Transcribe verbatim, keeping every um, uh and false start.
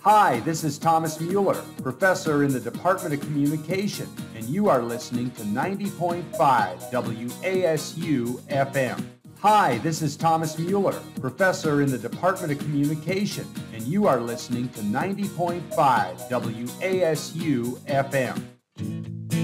Hi, this is Thomas Mueller, professor in the Department of Communication, and you are listening to ninety point five W A S U F M. Hi, this is Thomas Mueller, professor in the Department of Communication, and you are listening to ninety point five W A S U F M.